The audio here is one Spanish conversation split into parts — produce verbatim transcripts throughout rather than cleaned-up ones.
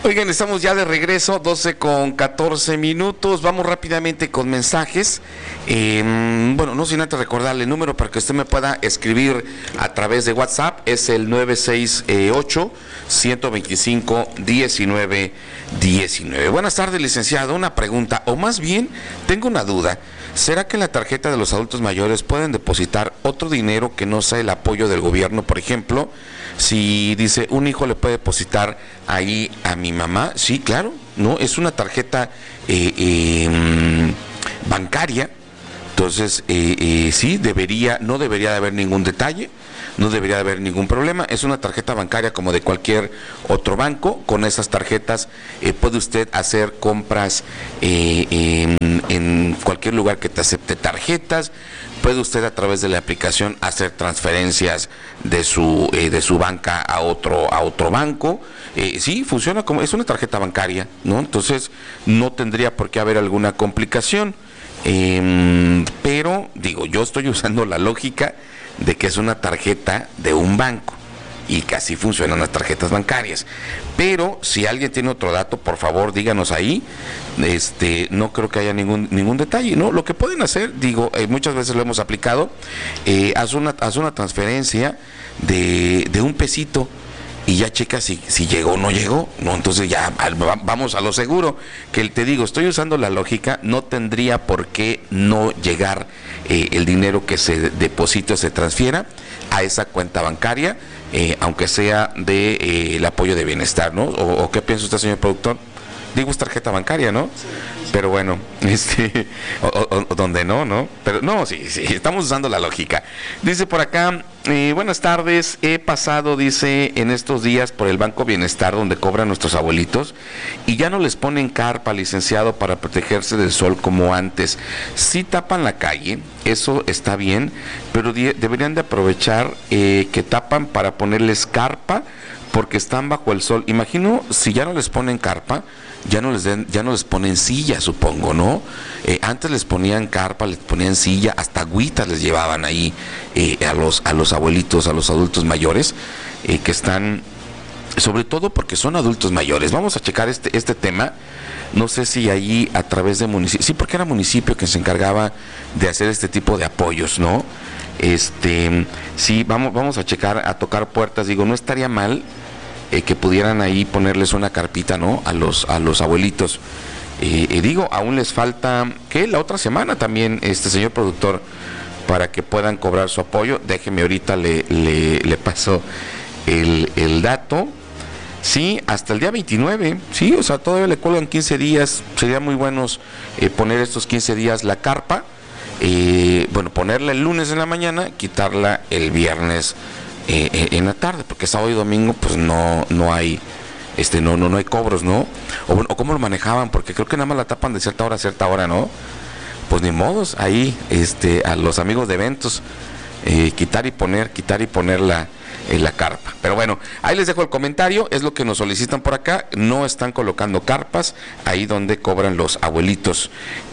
Oigan, estamos ya de regreso, doce con catorce minutos. Vamos rápidamente con mensajes. Eh, bueno, no sin antes recordarle el número para que usted me pueda escribir a través de WhatsApp. Es el nueve seis ocho, uno dos cinco, uno nueve uno nueve. Buenas tardes, licenciado. Una pregunta, o más bien, tengo una duda. ¿Será que en la tarjeta de los adultos mayores pueden depositar otro dinero que no sea el apoyo del gobierno? Por ejemplo, si dice un hijo le puede depositar ahí a mi mamá, sí, claro, no, es una tarjeta eh, eh, bancaria, entonces eh, eh, sí, debería, no debería de haber ningún detalle, no debería de haber ningún problema, es una tarjeta bancaria como de cualquier otro banco. Con esas tarjetas eh, puede usted hacer compras eh, en, en cualquier lugar que te acepte tarjetas. Puede usted a través de la aplicación hacer transferencias de su eh, de su banca a otro a otro banco. Eh, sí, funciona como es una tarjeta bancaria, ¿no? Entonces no tendría por qué haber alguna complicación. Eh, pero digo, yo estoy usando la lógica de que es una tarjeta de un banco y que así funcionan las tarjetas bancarias. Pero si alguien tiene otro dato, por favor díganos ahí. Este, no creo que haya ningún ningún detalle, ¿no? Lo que pueden hacer, digo, eh, muchas veces lo hemos aplicado, eh, haz una haz una transferencia de, de un pesito y ya checa si, si llegó o no llegó, ¿no? Entonces ya vamos a lo seguro, que te digo, estoy usando la lógica, no tendría por qué no llegar eh, el dinero que se deposite o se transfiera a esa cuenta bancaria, eh, aunque sea de eh, el apoyo de bienestar, ¿no? O, o ¿qué piensa usted, señor productor? Digo, es tarjeta bancaria, ¿no? Sí, sí. Pero bueno, este, o, o, o donde no, ¿no? Pero no, sí, sí, estamos usando la lógica. Dice por acá, eh, buenas tardes, he pasado, dice, en estos días por el Banco Bienestar donde cobran nuestros abuelitos y ya no les ponen carpa, licenciado, para protegerse del sol como antes. Sí tapan la calle, eso está bien, pero de, deberían de aprovechar eh, que tapan para ponerles carpa porque están bajo el sol. Imagino si ya no les ponen carpa, ya no les den, ya no les ponen silla, supongo, ¿no? Eh, antes les ponían carpa, les ponían silla, hasta agüitas les llevaban ahí eh, a los a los abuelitos, a los adultos mayores eh, que están, sobre todo porque son adultos mayores. Vamos a checar este este tema. No sé si ahí a través de municipio, sí, porque era municipio que se encargaba de hacer este tipo de apoyos, ¿no? Este, sí, vamos vamos a checar, a tocar puertas. Digo, no estaría mal Eh, que pudieran ahí ponerles una carpita, ¿no? A los a los abuelitos. Eh, eh, digo, aún les falta, ¿qué? La otra semana también, este señor productor, para que puedan cobrar su apoyo. Déjeme ahorita le, le, le paso el, el dato. Sí, hasta el día veintinueve, sí, o sea, todavía le cuelgan quince días. Sería muy buenos eh, poner estos quince días la carpa. Eh, bueno, ponerla el lunes en la mañana, quitarla el viernes Eh, eh, en la tarde, porque sábado y domingo pues no no hay este no no no hay cobros, ¿no? O, o cómo lo manejaban, porque creo que nada más la tapan de cierta hora a cierta hora, ¿no? Pues ni modos, ahí este a los amigos de eventos eh, quitar y poner, quitar y poner la en la carpa. Pero bueno, ahí les dejo el comentario, es lo que nos solicitan por acá. No están colocando carpas ahí donde cobran los abuelitos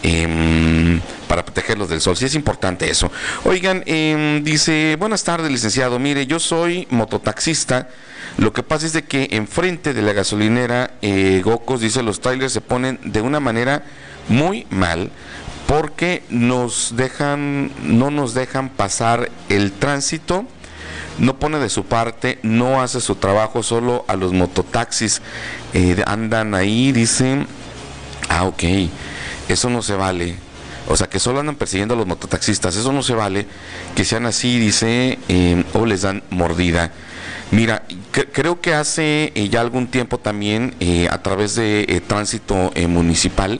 eh, para protegerlos del sol. Sí, es importante eso. Oigan, eh, dice, buenas tardes, licenciado, mire, yo soy mototaxista. Lo que pasa es de que enfrente de la gasolinera eh, Gocos, dice, los trailers se ponen de una manera muy mal porque nos dejan, no nos dejan pasar el tránsito. No pone de su parte, no hace su trabajo, solo a los mototaxis eh, andan ahí, dicen, ah, ok, eso no se vale, o sea, que solo andan persiguiendo a los mototaxistas, eso no se vale, que sean así, dice, eh, o les dan mordida. Mira, cre- creo que hace eh, ya algún tiempo también, eh, a través de eh, tránsito eh, municipal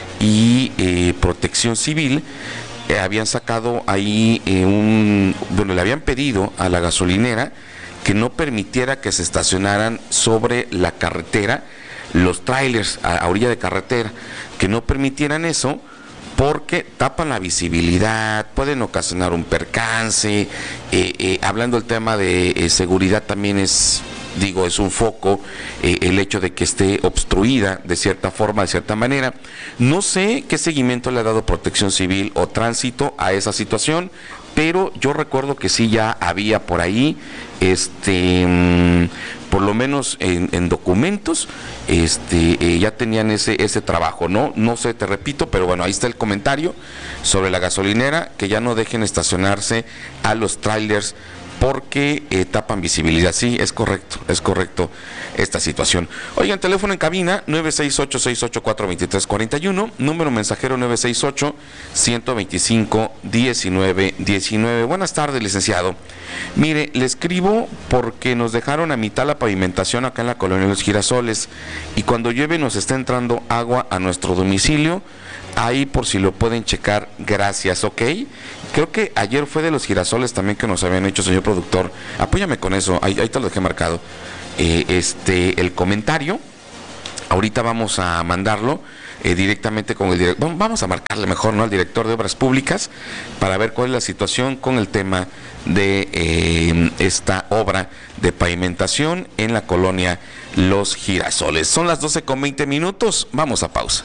y eh, protección civil, Eh, habían sacado ahí eh, un, bueno, le habían pedido a la gasolinera que no permitiera que se estacionaran sobre la carretera los trailers a, a orilla de carretera, que no permitieran eso porque tapan la visibilidad, pueden ocasionar un percance, eh, eh, hablando del tema de eh, seguridad también es, digo, es un foco eh, el hecho de que esté obstruida de cierta forma, de cierta manera. No sé qué seguimiento le ha dado Protección Civil o Tránsito a esa situación, pero yo recuerdo que sí ya había por ahí, este, por lo menos en, en documentos, este, eh, ya tenían ese, ese trabajo, ¿no? No sé, te repito, pero bueno, ahí está el comentario sobre la gasolinera, que ya no dejen estacionarse a los trailers porque eh, tapan visibilidad. Sí, es correcto, es correcto esta situación. Oigan, teléfono en cabina nueve seis ocho, seis ocho cuatro, dos tres cuatro uno, número mensajero nueve seis ocho, uno dos cinco, uno nueve uno nueve. Buenas tardes, licenciado. Mire, le escribo porque nos dejaron a mitad la pavimentación acá en la colonia Los Girasoles y cuando llueve nos está entrando agua a nuestro domicilio. Ahí por si lo pueden checar, gracias, ¿ok? Creo que ayer fue de Los Girasoles también que nos habían hecho, señor productor. Apóyame con eso, ahí, ahí te lo dejé marcado. Eh, este, el comentario, ahorita vamos a mandarlo eh, directamente con el director. Vamos a marcarle mejor, ¿no?, al director de Obras Públicas para ver cuál es la situación con el tema de eh, esta obra de pavimentación en la colonia Los Girasoles. Son las doce con veinte minutos, vamos a pausa.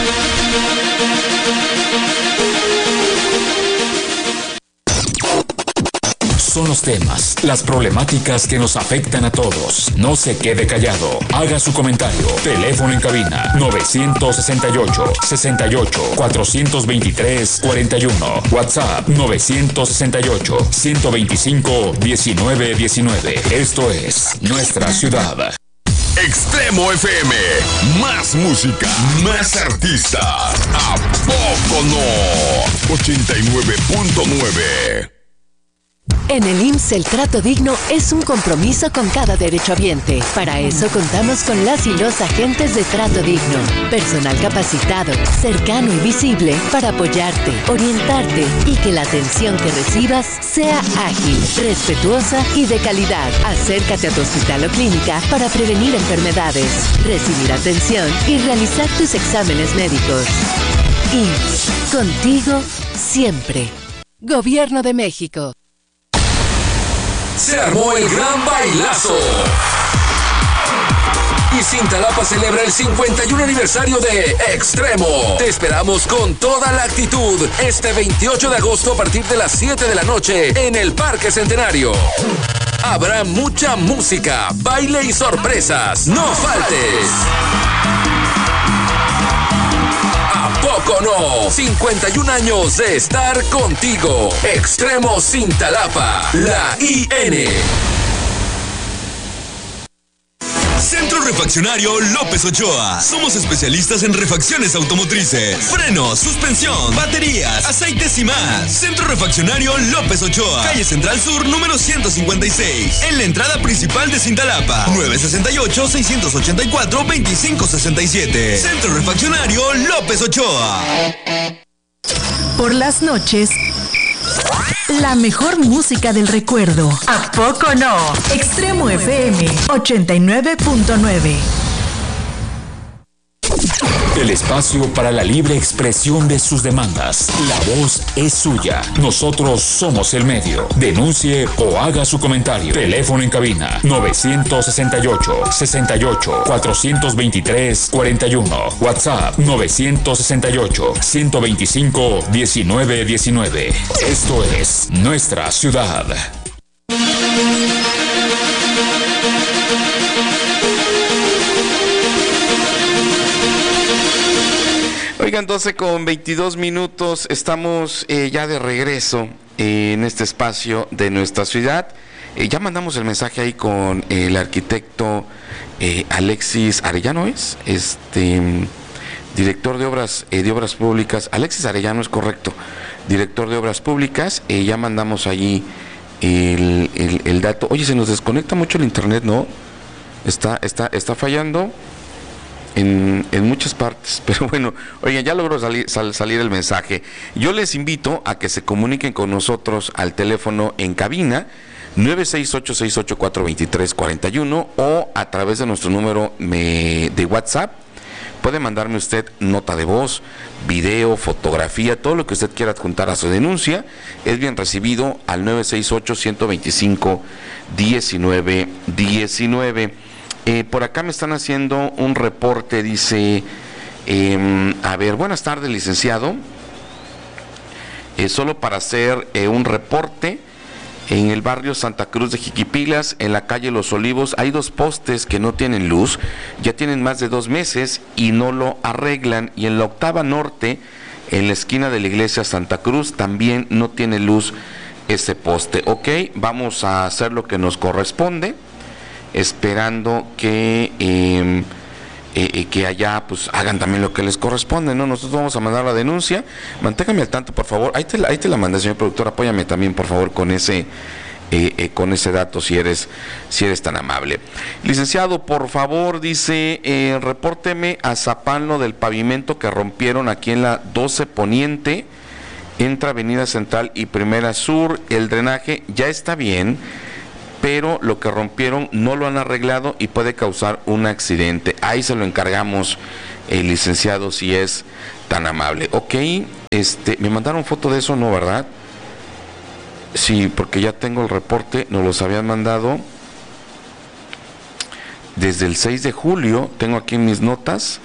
Son los temas, las problemáticas que nos afectan a todos. No se quede callado. Haga su comentario. Teléfono en cabina nueve seis ocho, seis ocho, cuatro dos tres, cuatro uno. WhatsApp nueve seis ocho, uno dos cinco, uno nueve uno nueve. Esto es Nuestra Ciudad. Extremo F M, más música, más artistas. ¿A poco no? ochenta y nueve punto nueve. En el I M S S el trato digno es un compromiso con cada derechohabiente. Para eso contamos con las y los agentes de trato digno. Personal capacitado, cercano y visible para apoyarte, orientarte y que la atención que recibas sea ágil, respetuosa y de calidad. Acércate a tu hospital o clínica para prevenir enfermedades, recibir atención y realizar tus exámenes médicos. I M S S, contigo siempre. Gobierno de México. Se armó el gran bailazo. Y Cintalapa celebra el cincuenta y uno aniversario de Extremo. Te esperamos con toda la actitud este veintiocho de agosto a partir de las siete de la noche en el Parque Centenario. Habrá mucha música, baile y sorpresas. ¡No faltes! ¿Poco no? cincuenta y un años de estar contigo. Extremo Cintalapa, la I N. Centro Refaccionario López Ochoa. Somos especialistas en refacciones automotrices, frenos, suspensión, baterías, aceites y más. Centro Refaccionario López Ochoa, calle Central Sur, número ciento cincuenta y seis, en la entrada principal de Cintalapa. nueve seis ocho, seis ocho cuatro, dos cinco seis siete. Centro Refaccionario López Ochoa. Por las noches, la mejor música del recuerdo. ¿A poco no? Extremo F M ochenta y nueve punto nueve. El espacio para la libre expresión de sus demandas. La voz es suya. Nosotros somos el medio. Denuncie o haga su comentario. Teléfono en cabina nueve seis ocho, seis ocho, cuatro dos tres, cuatro uno. WhatsApp nueve seis ocho, uno dos cinco, uno nueve uno nueve. Esto es Nuestra Ciudad. Oigan, doce con veintidós minutos, estamos eh, ya de regreso eh, en este espacio de Nuestra Ciudad. Eh, ya mandamos el mensaje ahí con eh, el arquitecto eh, Alexis Arellano, ¿es? Este, director de obras, eh, de obras públicas. Alexis Arellano es correcto, director de obras públicas. Eh, ya mandamos allí el, el, el dato. Oye, se nos desconecta mucho el internet, ¿no? Está, está, está fallando. En, en muchas partes, pero bueno, oigan, ya logró salir, sal, salir el mensaje. Yo les invito a que se comuniquen con nosotros al teléfono en cabina nueve seis ocho, seis ocho cuatro, dos tres cuatro uno o a través de nuestro número me, de WhatsApp. Puede mandarme usted nota de voz, video, fotografía, todo lo que usted quiera adjuntar a su denuncia. Es bien recibido al nueve seis ocho, uno dos cinco, uno nueve uno nueve. Eh, por acá me están haciendo un reporte, dice, eh, a ver, buenas tardes, licenciado. Eh, solo para hacer eh, un reporte, En el barrio Santa Cruz de Jiquipilas, en la calle Los Olivos, hay dos postes que no tienen luz, ya tienen más de dos meses y no lo arreglan. Y en la Octava Norte, en la esquina de la iglesia Santa Cruz, también no tiene luz ese poste. Ok, vamos a hacer lo que nos corresponde, esperando que... Eh, Eh, que allá pues hagan también lo que les corresponde, ¿no? Nosotros vamos a mandar la denuncia. Manténgame al tanto, por favor. Ahí te, ahí te la mandé, señor productor. Apóyame también, por favor, con ese eh, eh, con ese dato, si eres si eres tan amable. Licenciado, por favor, dice, eh, repórteme a Zapán lo del pavimento que rompieron aquí en la doce Poniente, entre Avenida Central y Primera Sur. El drenaje ya está bien, pero lo que rompieron no lo han arreglado y puede causar un accidente. Ahí se lo encargamos, el licenciado, si es tan amable. Ok, este, me mandaron foto de eso, ¿no, verdad? Sí, porque ya tengo el reporte, nos los habían mandado desde el seis de julio, tengo aquí en mis notas,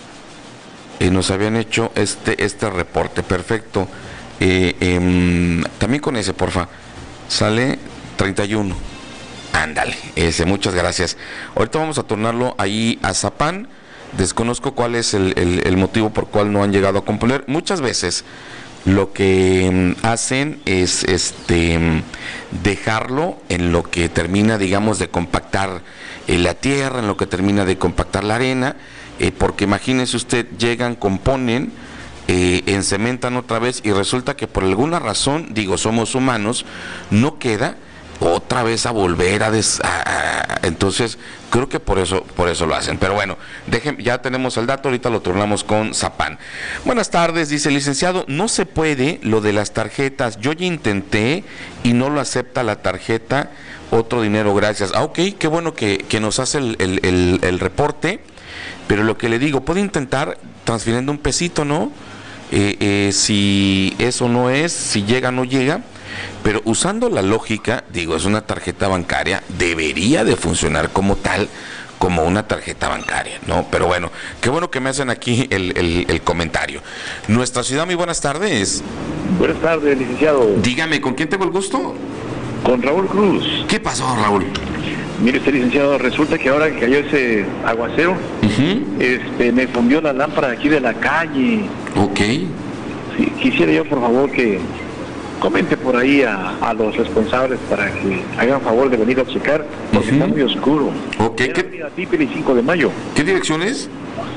y nos habían hecho este, este reporte. Perfecto. Eh, eh, también con ese, porfa, sale treinta y uno. Ándale, ese, muchas gracias. Ahorita vamos a tornarlo ahí a Zapán. Desconozco cuál es el, el, el motivo por cual no han llegado a componer. Muchas veces lo que um, hacen es este um, dejarlo en lo que termina, digamos, de compactar eh, la tierra, en lo que termina de compactar la arena, eh, porque imagínese usted, llegan, componen, eh, encementan otra vez y resulta que por alguna razón, digo, somos humanos, no queda otra vez a volver a, des, a, a entonces creo que por eso por eso lo hacen. Pero bueno, dejen, ya tenemos el dato, ahorita lo tornamos con Zapán. Buenas tardes, dice el licenciado, no se puede lo de las tarjetas, yo ya intenté y no lo acepta la tarjeta, otro dinero, gracias. Ah, ok, qué bueno que, que nos hace el, el, el, el reporte, pero lo que le digo, puede intentar transfiriendo un pesito, ¿no? Eh, eh, si eso no es, si llega no llega, pero usando la lógica, digo, es una tarjeta bancaria, debería de funcionar como tal, como una tarjeta bancaria, ¿no? Pero bueno, qué bueno que me hacen aquí el, el, el comentario. Nuestra ciudad, muy buenas tardes. Buenas tardes, licenciado. Dígame, ¿con quién tengo el gusto? Con Raúl Cruz. ¿Qué pasó, Raúl? Mire usted, licenciado, resulta que ahora que cayó ese aguacero, uh-huh. este, me fundió la lámpara de aquí de la calle. Ok. Sí, quisiera yo, por favor, que comente por ahí a, a los responsables para que hagan favor de venir a checar, porque uh-huh. está muy oscuro. Ok. ¿Qué? Avenida Pípila y cinco de mayo. ¿Qué dirección es?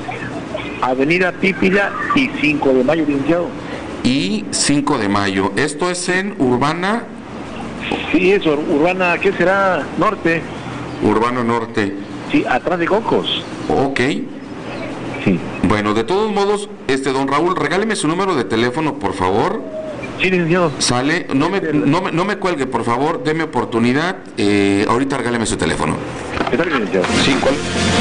Avenida Pípila y cinco de mayo, licenciado. Y cinco de mayo. ¿Esto es en Urbana? Sí, eso, Urbana, ¿qué será? Norte. Urbano Norte. Sí, atrás de Cocos. Ok. Sí. Bueno, de todos modos, este don Raúl, regáleme su número de teléfono, por favor. Sí, licenciado. Sale, no me, no me, no me cuelgue, por favor, deme oportunidad. Eh, ahorita regáleme su teléfono. Está bien, licenciado. Sí, ¿cuál?